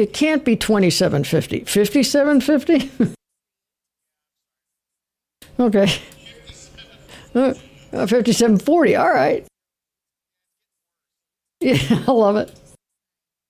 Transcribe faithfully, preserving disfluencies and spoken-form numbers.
it can't be twenty-seven fifty. fifty-seven fifty? Okay. Uh, fifty-seven forty, all right. Yeah, I love it.